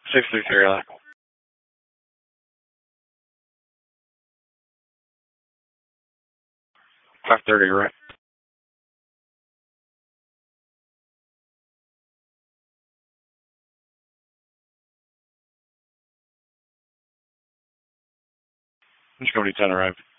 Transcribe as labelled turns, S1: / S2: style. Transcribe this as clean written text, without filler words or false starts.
S1: 633, right. 530, right. Just going to 10, arrived.